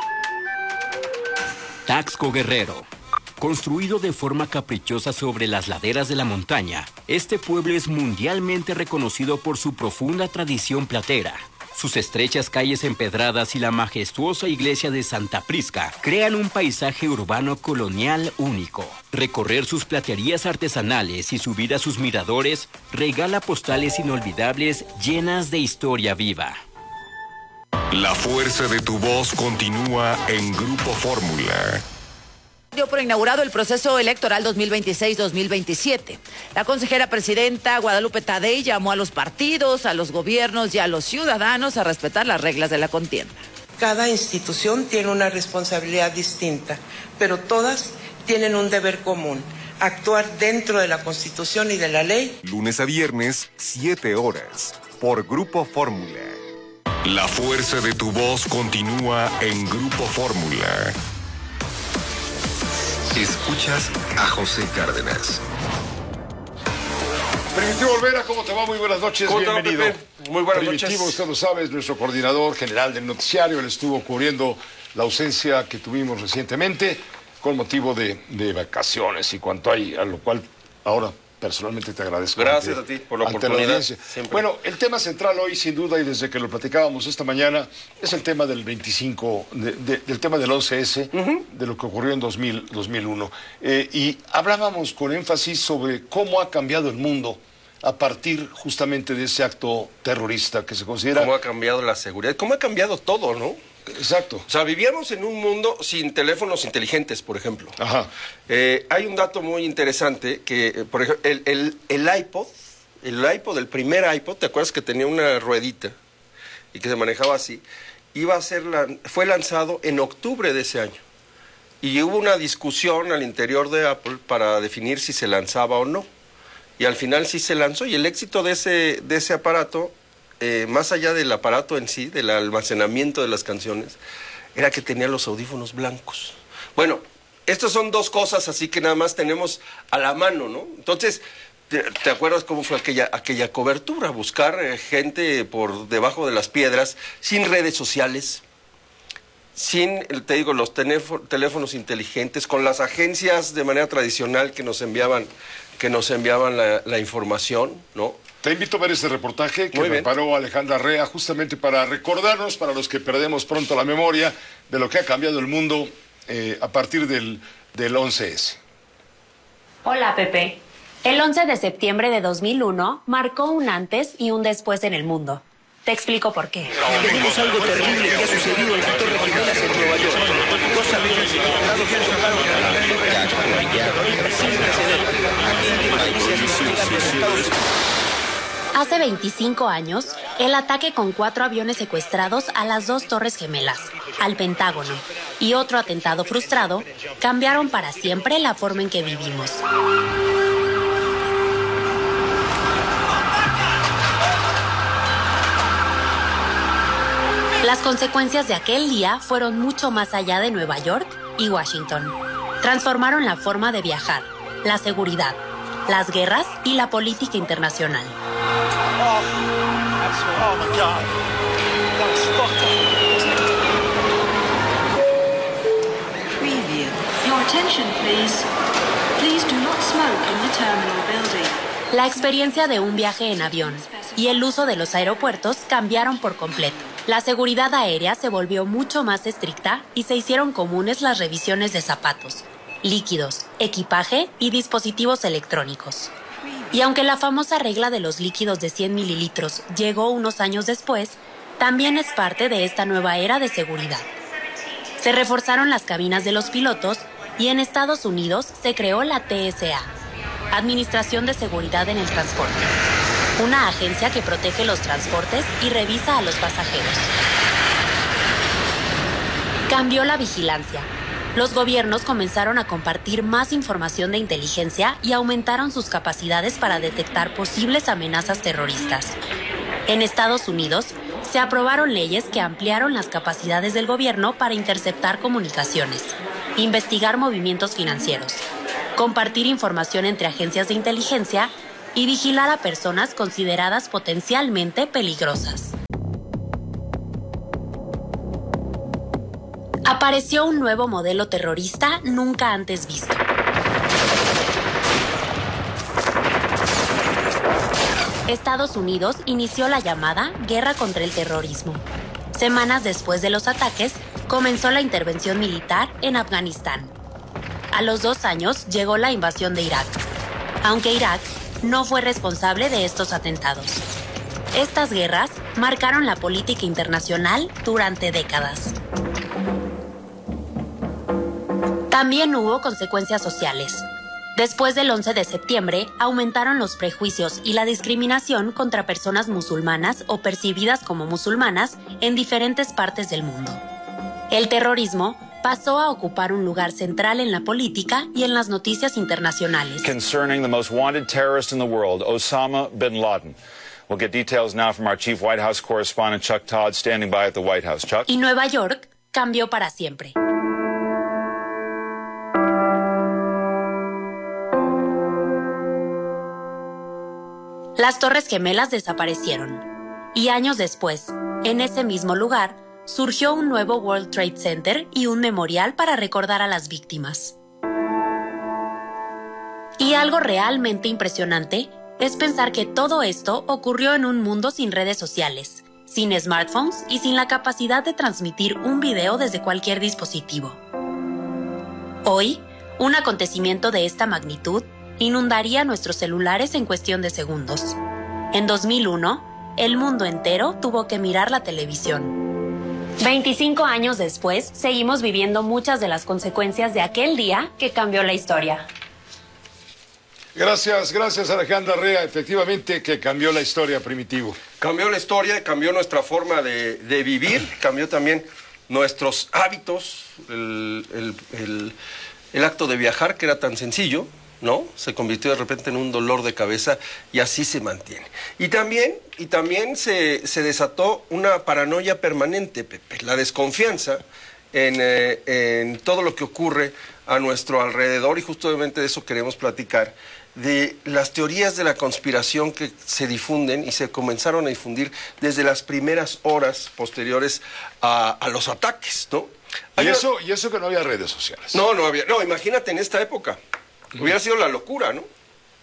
Taxco Guerrero. Construido de forma caprichosa sobre las laderas de la montaña, este pueblo es mundialmente reconocido por su profunda tradición platera. Sus estrechas calles empedradas y la majestuosa iglesia de Santa Prisca crean un paisaje urbano colonial único. Recorrer sus platerías artesanales y subir a sus miradores regala postales inolvidables llenas de historia viva. La fuerza de tu voz continúa en Grupo Fórmula. Dio por inaugurado el proceso electoral 2026-2027. La consejera presidenta Guadalupe Tadei llamó a los partidos, a los gobiernos y a los ciudadanos a respetar las reglas de la contienda. Cada institución tiene una responsabilidad distinta, pero todas tienen un deber común: actuar dentro de la Constitución y de la ley. Lunes a viernes, 7 horas, por Grupo Fórmula. La fuerza de tu voz continúa en Grupo Fórmula. Escuchas a José Cárdenas. Primitivo Olvera, ¿cómo te va? Muy buenas noches, bienvenido. Muy buenas Primitivo, noches. usted lo sabe, es nuestro coordinador general del noticiario. Él estuvo cubriendo la ausencia que tuvimos recientemente con motivo de vacaciones y cuanto hay, a lo cual ahora personalmente te agradezco. Gracias a ti por la oportunidad. Siempre. Bueno, el tema central hoy, sin duda, y desde que lo platicábamos esta mañana, es el tema del 25, del tema del 11S, de lo que ocurrió en 2001. Y hablábamos con énfasis sobre cómo ha cambiado el mundo a partir justamente de ese acto terrorista que se considera... Cómo ha cambiado la seguridad, cómo ha cambiado todo, ¿no? Exacto. O sea, vivíamos en un mundo sin teléfonos inteligentes, por ejemplo. Ajá. Hay un dato muy interesante que, por ejemplo, el iPod, el primer iPod, ¿te acuerdas que tenía una ruedita y que se manejaba así? Fue lanzado en octubre de ese año. Y hubo una discusión al interior de Apple para definir si se lanzaba o no. Y al final sí se lanzó, y el éxito de ese aparato, más allá del aparato en sí, del almacenamiento de las canciones, era que tenía los audífonos blancos. Bueno, estas son dos cosas así que nada más tenemos a la mano, ¿no? Entonces, ¿te acuerdas cómo fue aquella cobertura? Buscar gente por debajo de las piedras, sin redes sociales, sin, te digo, los teléfonos inteligentes, con las agencias de manera tradicional que nos enviaban la información, ¿no? Te invito a ver este reportaje que preparó Alejandra Rea justamente para recordarnos, para los que perdemos pronto la memoria, de lo que ha cambiado el mundo a partir del 11S. Hola, Pepe. El 11 de septiembre de 2001 marcó un antes y un después en el mundo. Te explico por qué. Tenemos algo terrible que ha sucedido en la Torre Gemelas en Nueva York. Dos aviones equipados sin precedentes. Hace 25 años, el ataque con 4 aviones secuestrados a las 2 Torres Gemelas, al Pentágono, y otro atentado frustrado cambiaron para siempre la forma en que vivimos. Las consecuencias de aquel día fueron mucho más allá de Nueva York y Washington. Transformaron la forma de viajar, la seguridad, las guerras y la política internacional. Oh my God. That was fucked up. Preview. Your attention, please. Please do not smoke in the terminal building. La experiencia de un viaje en avión y el uso de los aeropuertos cambiaron por completo. La seguridad aérea se volvió mucho más estricta y se hicieron comunes las revisiones de zapatos, líquidos, equipaje y dispositivos electrónicos. Y aunque la famosa regla de los líquidos de 100 mililitros llegó unos años después, también es parte de esta nueva era de seguridad. Se reforzaron las cabinas de los pilotos y en Estados Unidos se creó la TSA, Administración de Seguridad en el Transporte. una agencia que protege los transportes y revisa a los pasajeros. Cambió la vigilancia. Los gobiernos comenzaron a compartir más información de inteligencia y aumentaron sus capacidades para detectar posibles amenazas terroristas. En Estados Unidos, se aprobaron leyes que ampliaron las capacidades del gobierno para interceptar comunicaciones, investigar movimientos financieros, compartir información entre agencias de inteligencia y vigilar a personas consideradas potencialmente peligrosas. Apareció un nuevo modelo terrorista nunca antes visto. Estados Unidos inició la llamada Guerra contra el Terrorismo. Semanas después de los ataques, comenzó la intervención militar en Afganistán. A los 2 años llegó la invasión de Irak, aunque Irak no fue responsable de estos atentados. Estas guerras marcaron la política internacional durante décadas. También hubo consecuencias sociales. Después del 11 de septiembre, aumentaron los prejuicios y la discriminación contra personas musulmanas o percibidas como musulmanas en diferentes partes del mundo. El terrorismo pasó a ocupar un lugar central en la política y en las noticias internacionales. Concerning the most wanted terrorist in the world, Osama bin Laden. We'll get details now from our chief White House correspondent Chuck Todd, standing by at the White House. Chuck? Y Nueva York cambió para siempre. Las Torres Gemelas desaparecieron. Y años después, en ese mismo lugar, surgió un nuevo World Trade Center y un memorial para recordar a las víctimas. Y algo realmente impresionante es pensar que todo esto ocurrió en un mundo sin redes sociales, sin smartphones y sin la capacidad de transmitir un video desde cualquier dispositivo. Hoy, un acontecimiento de esta magnitud inundaría nuestros celulares en cuestión de segundos. En 2001, el mundo entero tuvo que mirar la televisión. 25 años después, seguimos viviendo muchas de las consecuencias de aquel día que cambió la historia. Gracias Alejandra Rea. Efectivamente que cambió la historia, Primitivo. Cambió la historia, cambió nuestra forma de vivir, cambió también nuestros hábitos, el acto de viajar, que era tan sencillo, ¿no? Se convirtió de repente en un dolor de cabeza y así se mantiene. Y también se desató una paranoia permanente, Pepe, la desconfianza en todo lo que ocurre a nuestro alrededor, y justamente de eso queremos platicar, de las teorías de la conspiración que se difunden y se comenzaron a difundir desde las primeras horas posteriores a los ataques, ¿no? Y eso que no había redes sociales. No había. No, imagínate en esta época. Hubiera sido la locura, ¿no?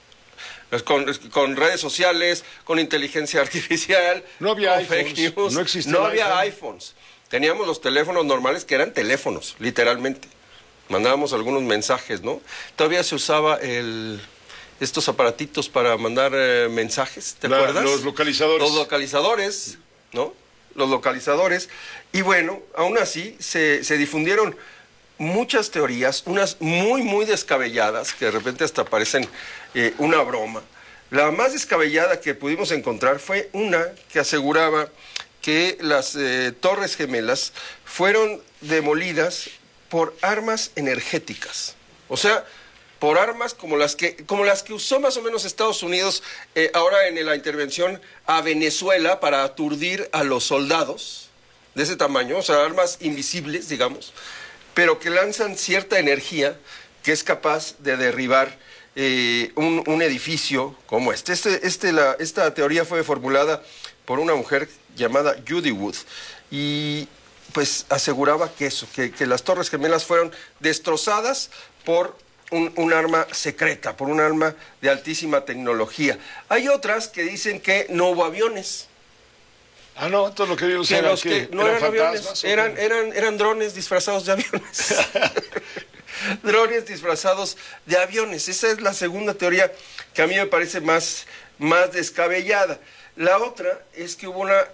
Con redes sociales, con inteligencia artificial, no había con iPhones, fake news, no había iPhones. Teníamos los teléfonos normales que eran teléfonos, literalmente. Mandábamos algunos mensajes, ¿no? Todavía se usaba estos aparatitos para mandar mensajes, ¿te acuerdas? Los localizadores. Los localizadores, ¿no? Los localizadores. Y bueno, aún así se difundieron muchas teorías, unas muy, muy descabelladas, que de repente hasta parecen una broma. La más descabellada que pudimos encontrar fue una que aseguraba que las Torres Gemelas fueron demolidas por armas energéticas. O sea, por armas como las que usó más o menos Estados Unidos ahora en la intervención a Venezuela para aturdir a los soldados de ese tamaño, o sea, armas invisibles, digamos, pero que lanzan cierta energía que es capaz de derribar un edificio como este. Esta teoría fue formulada por una mujer llamada Judy Wood y pues aseguraba que las Torres Gemelas fueron destrozadas por un arma secreta, por un arma de altísima tecnología. Hay otras que dicen que no hubo aviones. Ah, no, todo lo que vimos no eran aviones, eran drones disfrazados de aviones. Drones disfrazados de aviones. Esa es la segunda teoría que a mí me parece más descabellada. La otra es que hubo una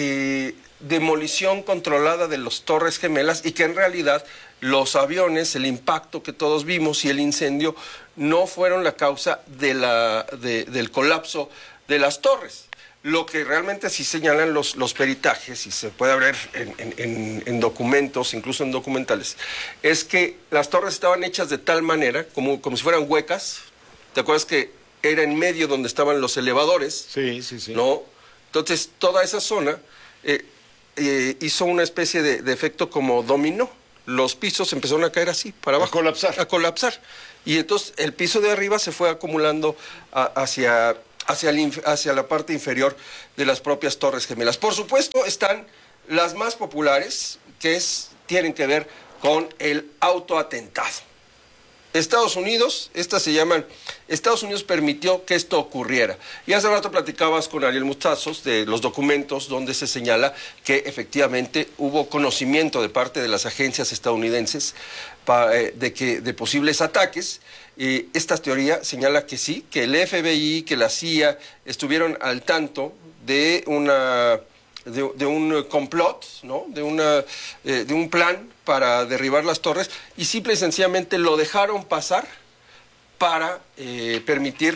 demolición controlada de las Torres Gemelas y que en realidad los aviones, el impacto que todos vimos y el incendio no fueron la causa del colapso de las torres. Lo que realmente sí señalan los peritajes, y se puede ver en documentos, incluso en documentales, es que las torres estaban hechas de tal manera, como si fueran huecas. ¿Te acuerdas que era en medio donde estaban los elevadores? Sí. ¿No? Entonces, toda esa zona hizo una especie de efecto como dominó. Los pisos empezaron a caer así, para abajo. A colapsar. Y entonces el piso de arriba se fue acumulando hacia la parte inferior de las propias Torres Gemelas. Por supuesto, están las más populares, tienen que ver con el autoatentado. Estados Unidos, Estados Unidos permitió que esto ocurriera. Y hace rato platicabas con Ariel Mustazos de los documentos donde se señala que efectivamente hubo conocimiento de parte de las agencias estadounidenses de posibles ataques. Esta teoría señala que sí, que el FBI, que la CIA estuvieron al tanto de un complot, ¿no? de un plan para derribar las torres, y simple y sencillamente lo dejaron pasar para permitir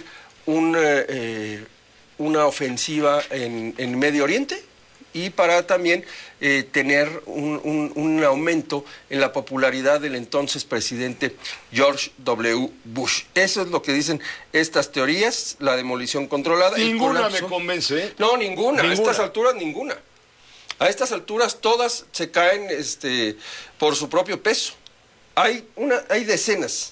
una ofensiva en Medio Oriente, y para también tener un aumento en la popularidad del entonces presidente George W. Bush. Eso es lo que dicen estas teorías, la demolición controlada. Ninguna me convence, ¿eh? No, ninguna. A estas alturas, ninguna. A estas alturas todas se caen por su propio peso. Hay decenas.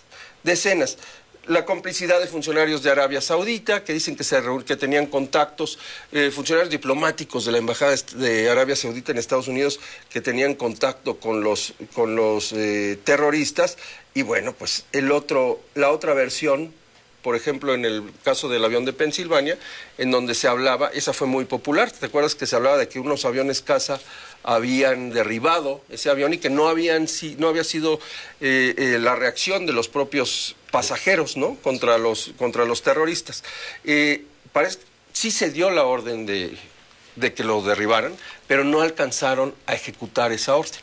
La complicidad de funcionarios de Arabia Saudita, que dicen que tenían contactos, funcionarios diplomáticos de la Embajada de Arabia Saudita en Estados Unidos, que tenían contacto con los terroristas. Y bueno, pues la otra versión, por ejemplo, en el caso del avión de Pensilvania, en donde se hablaba, esa fue muy popular. ¿Te acuerdas que se hablaba de que unos aviones caza habían derribado ese avión y que no había sido la reacción de los propios pasajeros, ¿no? contra los terroristas? Sí se dio la orden de que lo derribaran, pero no alcanzaron a ejecutar esa orden.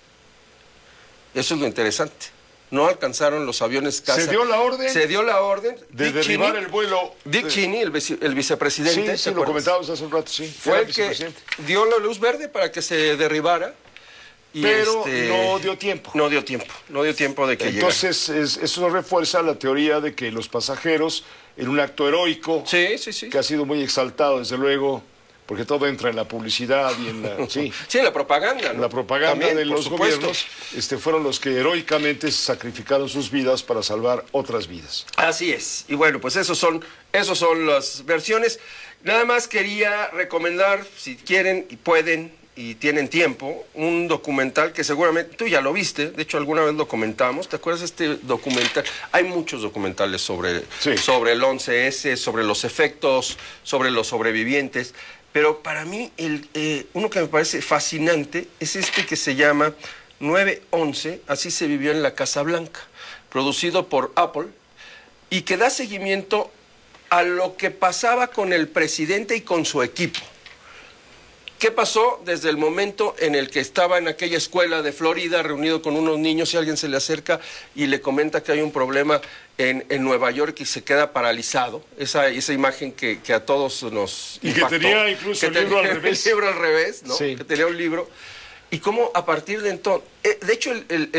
Eso es lo interesante. No alcanzaron los aviones caza. ¿Se dio la orden? Se dio la orden de derribar el vuelo. Dick Cheney, el vicepresidente. Sí, lo comentábamos hace un rato, sí. Fue el que dio la luz verde para que se derribara. Pero no dio tiempo. No dio tiempo de que llegara. Entonces, eso refuerza la teoría de que los pasajeros, en un acto heroico, que ha sido muy exaltado, desde luego, porque todo entra en la publicidad y en la... Sí, en la propaganda, ¿no? La propaganda también, de los gobiernos fueron los que heroicamente sacrificaron sus vidas para salvar otras vidas. Así es. Y bueno, pues esos son las versiones. Nada más quería recomendar, si quieren y pueden y tienen tiempo, un documental que seguramente tú ya lo viste, de hecho alguna vez lo comentamos. ¿Te acuerdas de este documental? Hay muchos documentales sobre el 11S, sobre los efectos, sobre los sobrevivientes. Pero para mí, uno que me parece fascinante es este que se llama 9/11, así se vivió en la Casa Blanca, producido por Apple, y que da seguimiento a lo que pasaba con el presidente y con su equipo. ¿Qué pasó desde el momento en el que estaba en aquella escuela de Florida reunido con unos niños y alguien se le acerca y le comenta que hay un problema en Nueva York y se queda paralizado? Esa imagen que a todos nos impactó. Y que tenía incluso el libro al revés. El libro al revés, ¿no? Sí. Que tenía un libro. Y cómo a partir de entonces... de hecho,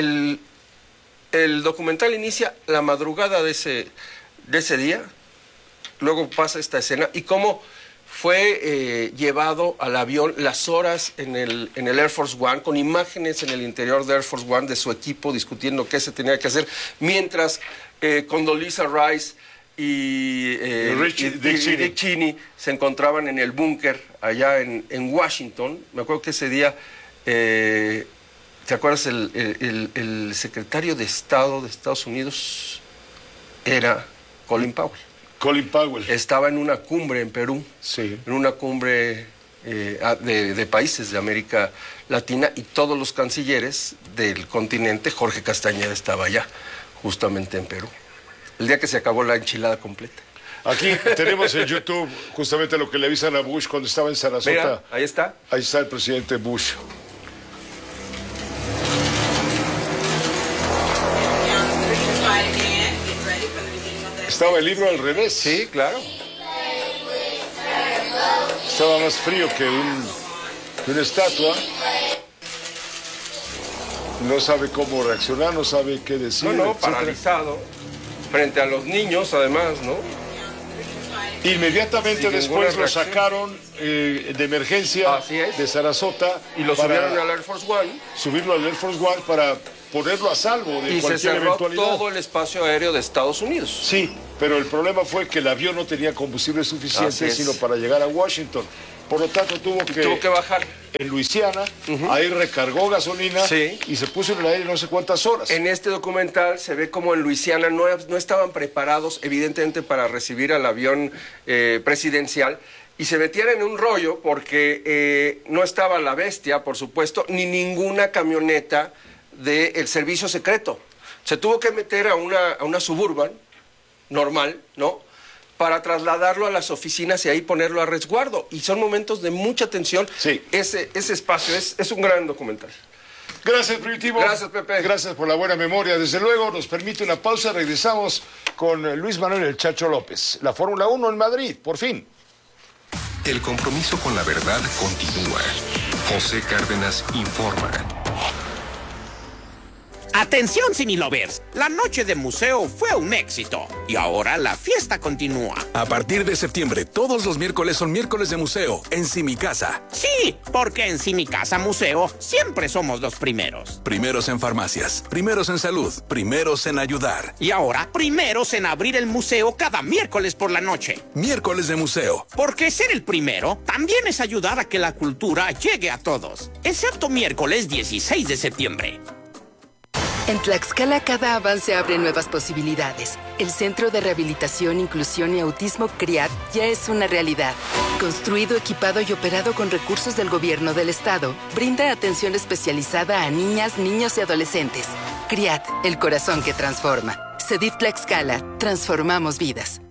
el documental inicia la madrugada de ese día, luego pasa esta escena, y cómo fue llevado al avión las horas en el Air Force One, con imágenes en el interior de Air Force One de su equipo discutiendo qué se tenía que hacer, mientras Condoleezza Rice y Dick Cheney se encontraban en el búnker allá en Washington. Me acuerdo que ese día, ¿te acuerdas? El secretario de Estado de Estados Unidos era Colin Powell. Estaba en una cumbre en Perú, en una cumbre de países de América Latina, y todos los cancilleres del continente, Jorge Castañeda estaba allá, justamente en Perú, el día que se acabó la enchilada completa. Aquí tenemos en YouTube justamente lo que le avisan a Bush cuando estaba en Sarasota. Mira, ahí está. Ahí está el presidente Bush. Estaba el libro al revés. Sí, claro. estaba más frío que una estatua. No sabe cómo reaccionar, no sabe qué decir. No, paralizado. Frente a los niños, además, ¿no? Inmediatamente después lo sacaron de emergencia de Sarasota. Y lo subieron al Air Force One. Subirlo al Air Force One para ponerlo a salvo de cualquier eventualidad. Todo el espacio aéreo de Estados Unidos. Sí, pero el problema fue que el avión no tenía combustible suficiente sino para llegar a Washington. Por lo tanto tuvo que bajar en Luisiana, ahí recargó gasolina y se puso en el aire no sé cuántas horas. En este documental se ve como en Luisiana no estaban preparados evidentemente para recibir al avión presidencial y se metían en un rollo porque no estaba la Bestia, por supuesto, ni ninguna camioneta del servicio secreto. Se tuvo que meter a una Suburban normal, ¿no?, para trasladarlo a las oficinas y ahí ponerlo a resguardo. Y son momentos de mucha tensión. Sí. Ese espacio es un gran documental. Gracias, Primitivo. Gracias, Pepe. Gracias por la buena memoria. Desde luego, nos permite una pausa. Regresamos con Luis Manuel El Chacho López. La Fórmula 1 en Madrid, por fin. El compromiso con la verdad continúa. José Cárdenas informa. Atención, Cinelovers, la noche de museo fue un éxito y ahora la fiesta continúa. A partir de septiembre, todos los miércoles son miércoles de museo en Simicasa. Sí, porque en Simicasa Museo siempre somos los primeros. Primeros en farmacias, primeros en salud, primeros en ayudar. Y ahora, primeros en abrir el museo cada miércoles por la noche. Miércoles de museo. Porque ser el primero también es ayudar a que la cultura llegue a todos, excepto miércoles 16 de septiembre. En Tlaxcala cada avance abre nuevas posibilidades. El Centro de Rehabilitación, Inclusión y Autismo CRIAT ya es una realidad. Construido, equipado y operado con recursos del gobierno del estado, brinda atención especializada a niñas, niños y adolescentes. CRIAT, el corazón que transforma. CEDIF Tlaxcala, transformamos vidas.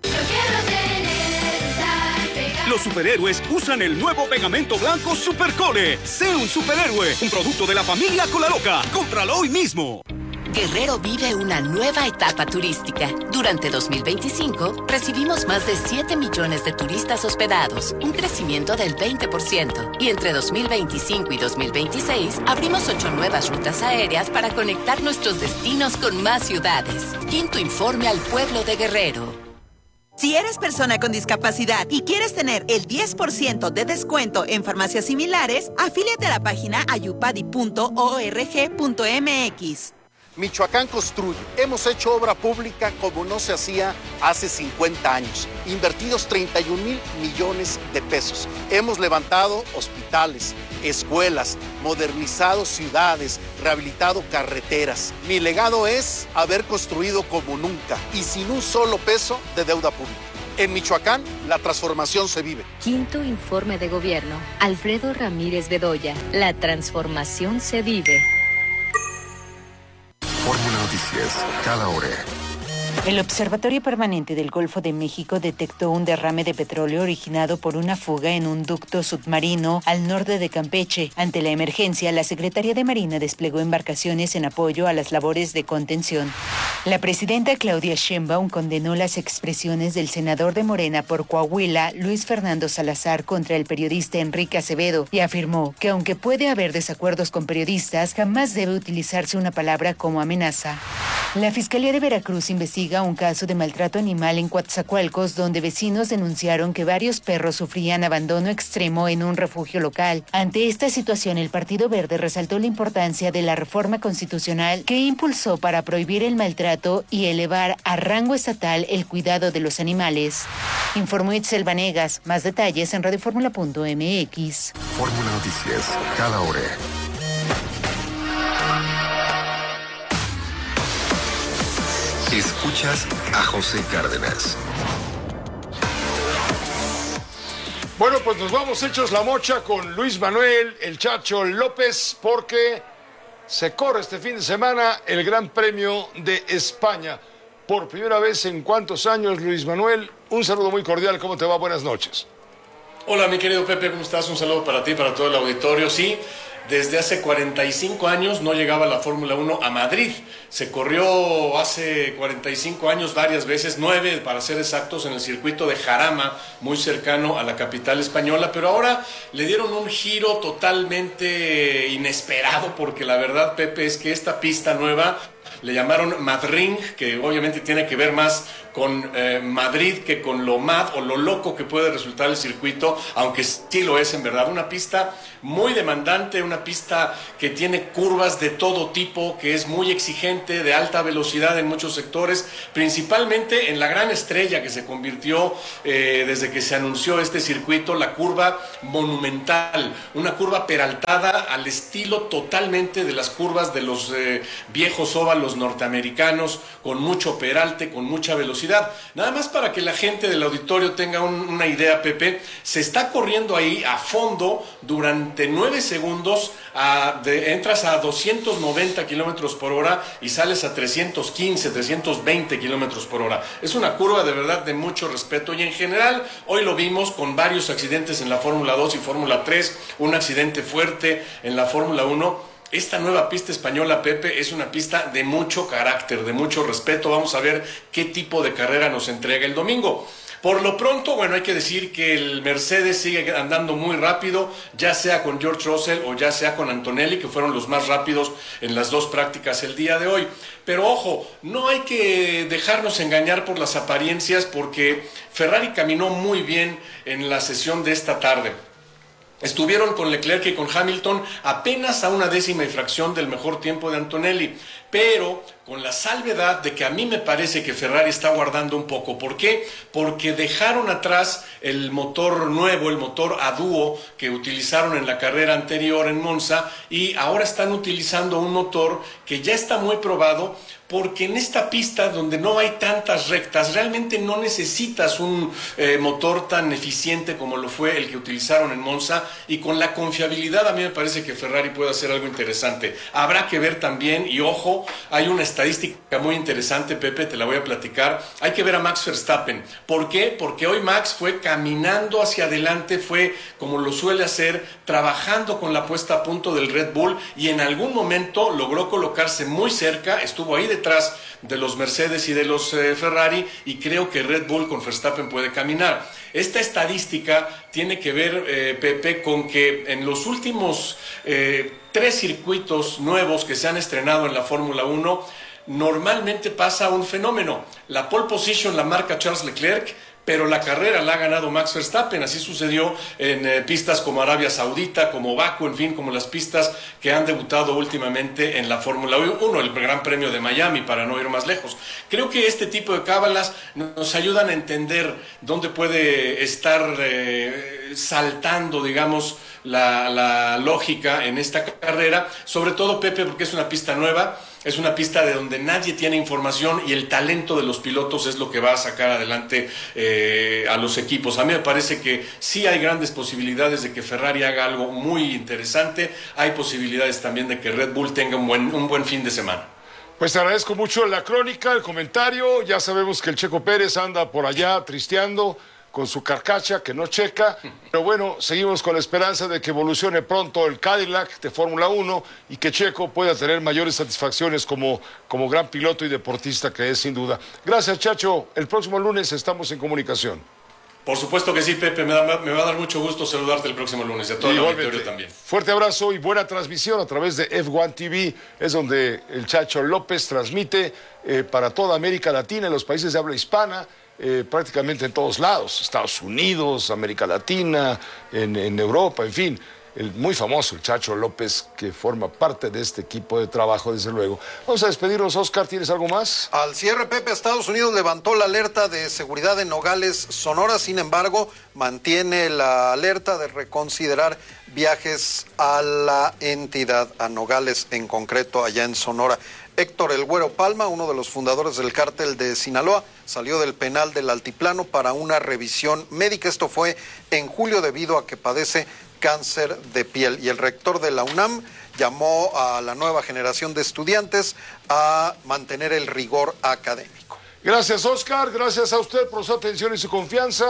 Los superhéroes usan el nuevo pegamento blanco Supercole. Sé un superhéroe, un producto de la familia Colaloca. Cómpralo hoy mismo. Guerrero vive una nueva etapa turística. Durante 2025, recibimos más de 7 millones de turistas hospedados, un crecimiento del 20%. Y entre 2025 y 2026, abrimos 8 nuevas rutas aéreas para conectar nuestros destinos con más ciudades. Quinto informe al pueblo de Guerrero. Si eres persona con discapacidad y quieres tener el 10% de descuento en farmacias similares, afíliate a la página ayupadi.org.mx. Michoacán construye. Hemos hecho obra pública como no se hacía hace 50 años. Invertidos 31,000 millones de pesos. Hemos levantado hospitales, escuelas, modernizado ciudades, rehabilitado carreteras. Mi legado es haber construido como nunca y sin un solo peso de deuda pública. En Michoacán, la transformación se vive. Quinto informe de gobierno. Alfredo Ramírez Bedoya. La transformación se vive. Fórmula Noticias, cada hora. El Observatorio Permanente del Golfo de México detectó un derrame de petróleo originado por una fuga en un ducto submarino al norte de Campeche. Ante la emergencia, la Secretaría de Marina desplegó embarcaciones en apoyo a las labores de contención. La presidenta Claudia Sheinbaum condenó las expresiones del senador de Morena por Coahuila, Luis Fernando Salazar, contra el periodista Enrique Acevedo y afirmó que aunque puede haber desacuerdos con periodistas, jamás debe utilizarse una palabra como amenaza. La Fiscalía de Veracruz investiga un caso de maltrato animal en Coatzacoalcos, donde vecinos denunciaron que varios perros sufrían abandono extremo en un refugio local. Ante esta situación, el Partido Verde resaltó la importancia de la reforma constitucional que impulsó para prohibir el maltrato y elevar a rango estatal el cuidado de los animales. Informó Itzel Vanegas. Más detalles en radioformula.mx. Fórmula Noticias, cada hora. Escuchas a José Cárdenas. Bueno, pues nos vamos hechos la mocha con Luis Manuel El Chacho López, porque se corre este fin de semana el Gran Premio de España. Por primera vez en cuántos años, Luis Manuel, un saludo muy cordial, ¿cómo te va? Buenas noches. Hola, mi querido Pepe, ¿cómo estás? Un saludo para ti, para todo el auditorio. Sí, desde hace 45 años no llegaba la Fórmula 1 a Madrid. Se corrió hace 45 años varias veces, 9 para ser exactos, en el circuito de Jarama, muy cercano a la capital española, pero ahora le dieron un giro totalmente inesperado, porque la verdad, Pepe, es que esta pista nueva le llamaron Madring, que obviamente tiene que ver más con Madrid que con lo mad o lo loco que puede resultar el circuito, aunque sí lo es en verdad. Una pista muy demandante, una pista que tiene curvas de todo tipo, que es muy exigente, de alta velocidad en muchos sectores, principalmente en la gran estrella que se convirtió desde que se anunció este circuito, la curva monumental, una curva peraltada al estilo totalmente de las curvas de los viejos óvalos norteamericanos, con mucho peralte, con mucha velocidad. Nada más para que la gente del auditorio tenga una idea, Pepe, se está corriendo ahí a fondo durante 9 segundos, entras a 290 kilómetros por hora y sales a 315, 320 kilómetros por hora. Es una curva de verdad de mucho respeto, y en general hoy lo vimos con varios accidentes en la Fórmula 2 y Fórmula 3, un accidente fuerte en la Fórmula 1. Esta nueva pista española, Pepe, es una pista de mucho carácter, de mucho respeto. Vamos a ver qué tipo de carrera nos entrega el domingo. Por lo pronto, bueno, hay que decir que el Mercedes sigue andando muy rápido, ya sea con George Russell o ya sea con Antonelli, que fueron los más rápidos en las dos prácticas el día de hoy. Pero ojo, no hay que dejarnos engañar por las apariencias, porque Ferrari caminó muy bien en la sesión de esta tarde. Estuvieron con Leclerc y con Hamilton apenas a una décima y fracción del mejor tiempo de Antonelli, pero con la salvedad de que a mí me parece que Ferrari está guardando un poco. ¿Por qué? Porque dejaron atrás el motor nuevo, el motor a dúo que utilizaron en la carrera anterior en Monza, y ahora están utilizando un motor que ya está muy probado, porque en esta pista donde no hay tantas rectas, realmente no necesitas un motor tan eficiente como lo fue el que utilizaron en Monza, y con la confiabilidad a mí me parece que Ferrari puede hacer algo interesante. Habrá que ver también, y ojo, hay una estadística muy interesante, Pepe, te la voy a platicar. Hay que ver a Max Verstappen. ¿Por qué? Porque hoy Max fue caminando hacia adelante, fue como lo suele hacer, trabajando con la puesta a punto del Red Bull, y en algún momento logró colocarse muy cerca, estuvo ahí detrás de los Mercedes y de los Ferrari, y creo que Red Bull con Verstappen puede caminar. Esta estadística tiene que ver, Pepe, con que en los últimos 3 circuitos nuevos que se han estrenado en la Fórmula 1, normalmente pasa un fenómeno. La pole position la marca Charles Leclerc, pero la carrera la ha ganado Max Verstappen. Así sucedió en pistas como Arabia Saudita, como Baku, en fin, como las pistas que han debutado últimamente en la Fórmula 1, el Gran Premio de Miami, para no ir más lejos. Creo que este tipo de cábalas nos ayudan a entender dónde puede estar saltando, digamos, la lógica en esta carrera, sobre todo, Pepe, porque es una pista nueva. Es una pista de donde nadie tiene información, y el talento de los pilotos es lo que va a sacar adelante a los equipos. A mí me parece que sí hay grandes posibilidades de que Ferrari haga algo muy interesante. Hay posibilidades también de que Red Bull tenga un buen fin de semana. Pues te agradezco mucho la crónica, el comentario. Ya sabemos que el Checo Pérez anda por allá tristeando con su carcacha que no checa, pero bueno, seguimos con la esperanza de que evolucione pronto el Cadillac de Fórmula 1 y que Checo pueda tener mayores satisfacciones como gran piloto y deportista que es, sin duda. Gracias, Chacho. El próximo lunes estamos en comunicación. Por supuesto que sí, Pepe. Me va a dar mucho gusto saludarte el próximo lunes, y a todo el auditorio también. Fuerte abrazo y buena transmisión a través de F1 TV. Es donde el Chacho López transmite para toda América Latina, en los países de habla hispana. Prácticamente en todos lados, Estados Unidos, América Latina, en Europa, en fin. El muy famoso, el Chacho López, que forma parte de este equipo de trabajo, desde luego. Vamos a despedirnos, Oscar, ¿tienes algo más? Al cierre, Pepe, Estados Unidos levantó la alerta de seguridad en Nogales, Sonora. Sin embargo, mantiene la alerta de reconsiderar viajes a la entidad, a Nogales en concreto, allá en Sonora. Héctor El Güero Palma, uno de los fundadores del cártel de Sinaloa, salió del penal del Altiplano para una revisión médica. Esto fue en julio debido a que padece cáncer de piel. Y el rector de la UNAM llamó a la nueva generación de estudiantes a mantener el rigor académico. Gracias, Oscar. Gracias a usted por su atención y su confianza.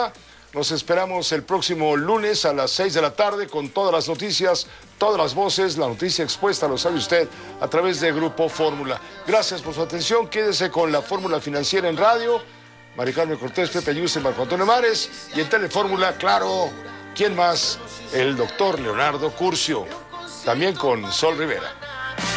Nos esperamos el próximo lunes a las 6 de la tarde con todas las noticias, todas las voces, la noticia expuesta, lo sabe usted, a través de Grupo Fórmula. Gracias por su atención. Quédese con la Fórmula Financiera en radio. Mari Carmen Cortés, Pepe Ayuso y Marco Antonio Mares. Y en Telefórmula, claro, ¿quién más? El doctor Leonardo Curcio. También con Sol Rivera.